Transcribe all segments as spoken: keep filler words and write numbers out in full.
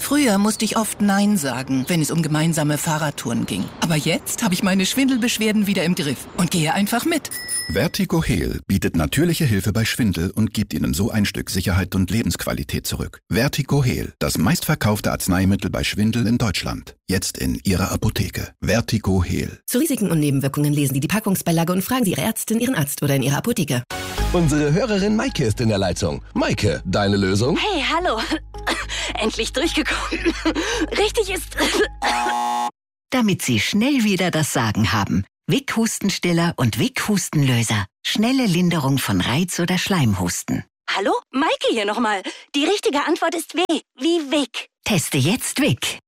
Früher musste ich oft Nein sagen, wenn es um gemeinsame Fahrradtouren ging. Aber jetzt habe ich meine Schwindelbeschwerden wieder im Griff und gehe einfach mit. Vertigo Heal bietet natürliche Hilfe bei Schwindel und gibt Ihnen so ein Stück Sicherheit und Lebensqualität zurück. Vertigo Heal, das meistverkaufte Arzneimittel bei Schwindel in Deutschland. Jetzt in Ihrer Apotheke. Vertigo Heal. Zu Risiken und Nebenwirkungen lesen Sie die Packungsbeilage und fragen Sie Ihre Ärztin, Ihren Arzt oder in Ihrer Apotheke. Unsere Hörerin Maike ist in der Leitung. Maike, deine Lösung? Hey, hallo. Endlich durchgekommen. Richtig ist... Damit Sie schnell wieder das Sagen haben. Vic Hustenstiller und Vic Hustenlöser. Schnelle Linderung von Reiz- oder Schleimhusten. Hallo? Maike hier nochmal. Die richtige Antwort ist W, wie Vic. Teste jetzt Vic.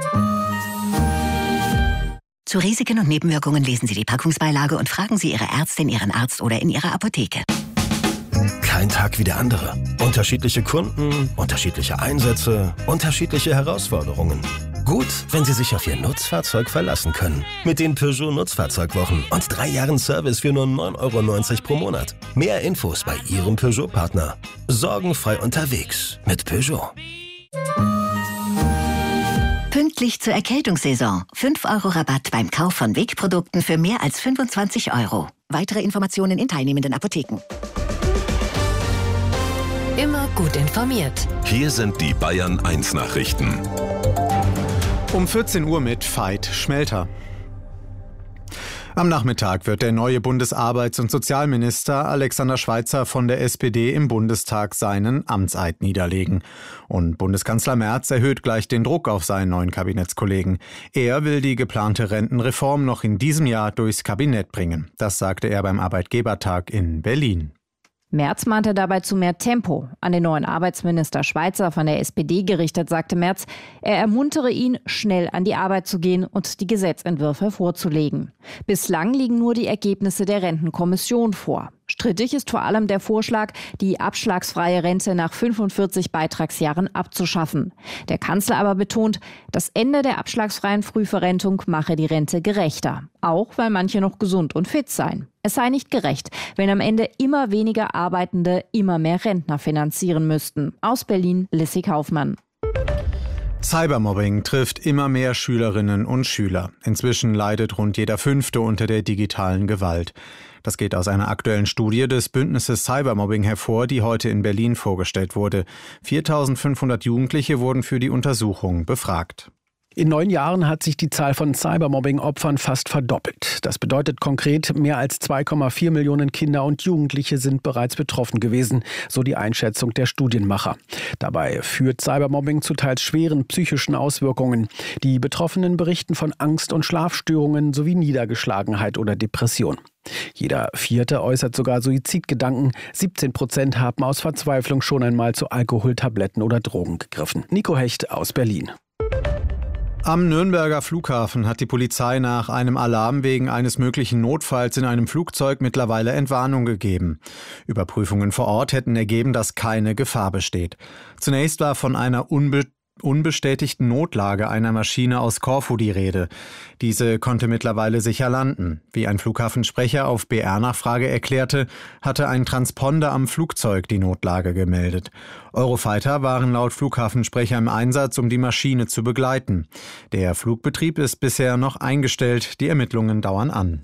Zu Risiken und Nebenwirkungen lesen Sie die Packungsbeilage und fragen Sie Ihre Ärztin, Ihren Arzt oder in Ihrer Apotheke. Kein Tag wie der andere. Unterschiedliche Kunden, unterschiedliche Einsätze, unterschiedliche Herausforderungen. Gut, wenn Sie sich auf Ihr Nutzfahrzeug verlassen können. Mit den Peugeot Nutzfahrzeugwochen und drei Jahren Service für nur neun Euro neunzig pro Monat. Mehr Infos bei Ihrem Peugeot-Partner. Sorgenfrei unterwegs mit Peugeot. Pünktlich zur Erkältungssaison. fünf Euro Rabatt beim Kauf von Vic-Produkten für mehr als fünfundzwanzig Euro. Weitere Informationen in teilnehmenden Apotheken. Immer gut informiert. Hier sind die Bayern eins Nachrichten. Um vierzehn Uhr mit Veit Schmelter. Am Nachmittag wird der neue Bundesarbeits- und Sozialminister Alexander Schweitzer von der S P D im Bundestag seinen Amtseid niederlegen. Und Bundeskanzler Merz erhöht gleich den Druck auf seinen neuen Kabinettskollegen. Er will die geplante Rentenreform noch in diesem Jahr durchs Kabinett bringen. Das sagte er beim Arbeitgebertag in Berlin. Merz mahnte dabei zu mehr Tempo. An den neuen Arbeitsminister Schweitzer von der S P D gerichtet, sagte Merz, er ermuntere ihn, schnell an die Arbeit zu gehen und die Gesetzentwürfe vorzulegen. Bislang liegen nur die Ergebnisse der Rentenkommission vor. Strittig ist vor allem der Vorschlag, die abschlagsfreie Rente nach fünfundvierzig Beitragsjahren abzuschaffen. Der Kanzler aber betont, das Ende der abschlagsfreien Frühverrentung mache die Rente gerechter. Auch weil manche noch gesund und fit seien. Es sei nicht gerecht, wenn am Ende immer weniger Arbeitende immer mehr Rentner finanzieren müssten. Aus Berlin, Lissy Kaufmann. Cybermobbing trifft immer mehr Schülerinnen und Schüler. Inzwischen leidet rund jeder Fünfte unter der digitalen Gewalt. Das geht aus einer aktuellen Studie des Bündnisses Cybermobbing hervor, die heute in Berlin vorgestellt wurde. viertausendfünfhundert Jugendliche wurden für die Untersuchung befragt. In neun Jahren hat sich die Zahl von Cybermobbing-Opfern fast verdoppelt. Das bedeutet konkret, mehr als zwei Komma vier Millionen Kinder und Jugendliche sind bereits betroffen gewesen, so die Einschätzung der Studienmacher. Dabei führt Cybermobbing zu teils schweren psychischen Auswirkungen. Die Betroffenen berichten von Angst- und Schlafstörungen sowie Niedergeschlagenheit oder Depression. Jeder Vierte äußert sogar Suizidgedanken. siebzehn Prozent haben aus Verzweiflung schon einmal zu Alkohol, Tabletten oder Drogen gegriffen. Nico Hecht aus Berlin. Am Nürnberger Flughafen hat die Polizei nach einem Alarm wegen eines möglichen Notfalls in einem Flugzeug mittlerweile Entwarnung gegeben. Überprüfungen vor Ort hätten ergeben, dass keine Gefahr besteht. Zunächst war von einer unbe- unbestätigten Notlage einer Maschine aus Korfu die Rede. Diese konnte mittlerweile sicher landen. Wie ein Flughafensprecher auf B R-Nachfrage erklärte, hatte ein Transponder am Flugzeug die Notlage gemeldet. Eurofighter waren laut Flughafensprecher im Einsatz, um die Maschine zu begleiten. Der Flugbetrieb ist bisher noch eingestellt, die Ermittlungen dauern an.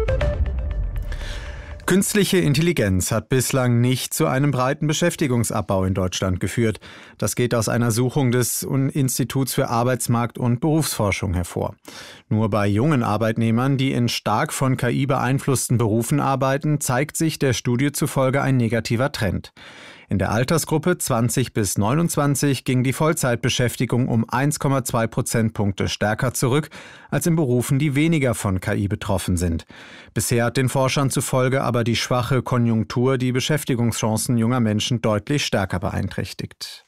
Künstliche Intelligenz hat bislang nicht zu einem breiten Beschäftigungsabbau in Deutschland geführt. Das geht aus einer Suchung des Instituts für Arbeitsmarkt- und Berufsforschung hervor. Nur bei jungen Arbeitnehmern, die in stark von K I beeinflussten Berufen arbeiten, zeigt sich der Studie zufolge ein negativer Trend. In der Altersgruppe zwanzig bis neunundzwanzig ging die Vollzeitbeschäftigung um eins Komma zwei Prozentpunkte stärker zurück als in Berufen, die weniger von K I betroffen sind. Bisher hat den Forschern zufolge aber die schwache Konjunktur die Beschäftigungschancen junger Menschen deutlich stärker beeinträchtigt.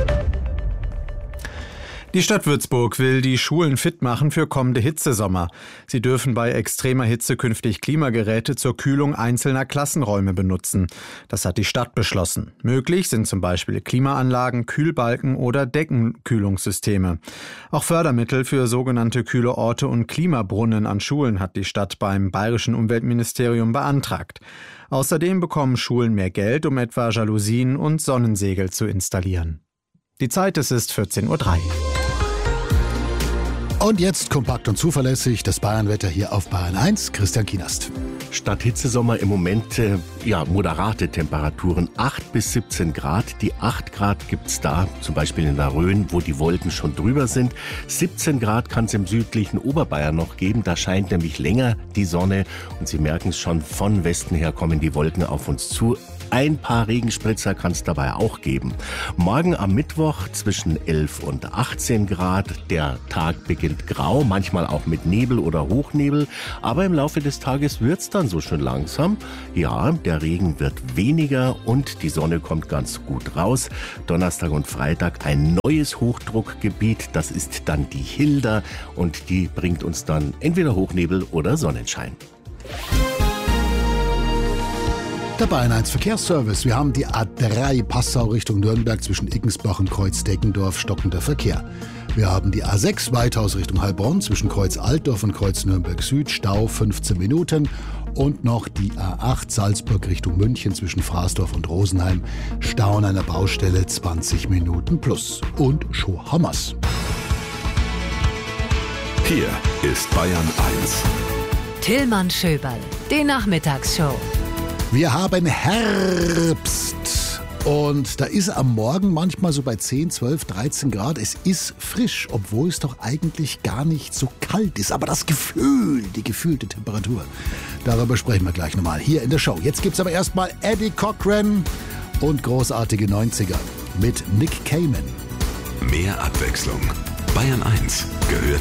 Die Stadt Würzburg will die Schulen fit machen für kommende Hitzesommer. Sie dürfen bei extremer Hitze künftig Klimageräte zur Kühlung einzelner Klassenräume benutzen. Das hat die Stadt beschlossen. Möglich sind zum Beispiel Klimaanlagen, Kühlbalken oder Deckenkühlungssysteme. Auch Fördermittel für sogenannte kühle Orte und Klimabrunnen an Schulen hat die Stadt beim Bayerischen Umweltministerium beantragt. Außerdem bekommen Schulen mehr Geld, um etwa Jalousien und Sonnensegel zu installieren. Die Zeit, es ist vierzehn Uhr drei. Und jetzt kompakt und zuverlässig das Bayernwetter hier auf Bayern eins. Christian Kienast. Statt Hitzesommer im Moment äh, ja, moderate Temperaturen, acht bis siebzehn Grad. Die acht Grad gibt's da, zum Beispiel in der Rhön, wo die Wolken schon drüber sind. siebzehn Grad kann es im südlichen Oberbayern noch geben. Da scheint nämlich länger die Sonne. Und Sie merken es schon, von Westen her kommen die Wolken auf uns zu. Ein paar Regenspritzer kann es dabei auch geben. Morgen am Mittwoch zwischen elf und achtzehn Grad. Der Tag beginnt grau, manchmal auch mit Nebel oder Hochnebel. Aber im Laufe des Tages wird's dann so schön langsam. Ja, der Regen wird weniger und die Sonne kommt ganz gut raus. Donnerstag und Freitag ein neues Hochdruckgebiet. Das ist dann die Hilda und die bringt uns dann entweder Hochnebel oder Sonnenschein. Der Bayern eins Verkehrsservice. Wir haben die A drei Passau Richtung Nürnberg zwischen Iggensbach und Kreuz-Deckendorf, stockender Verkehr. Wir haben die A sechs Weithaus Richtung Heilbronn zwischen Kreuz Altdorf und Kreuz Nürnberg Süd, Stau fünfzehn Minuten. Und noch die A acht Salzburg Richtung München zwischen Fraßdorf und Rosenheim, Stau an einer Baustelle zwanzig Minuten plus. Und schon Hammers. Hier ist Bayern eins. Tillmann Schöberl, die Nachmittagsshow. Wir haben Herbst und da ist am Morgen manchmal so bei zehn, zwölf, dreizehn Grad. Es ist frisch, obwohl es doch eigentlich gar nicht so kalt ist. Aber das Gefühl, die gefühlte Temperatur, darüber sprechen wir gleich nochmal hier in der Show. Jetzt gibt's aber erstmal Eddie Cochran und großartige neunziger mit Nick Cayman. Mehr Abwechslung. Bayern eins gehört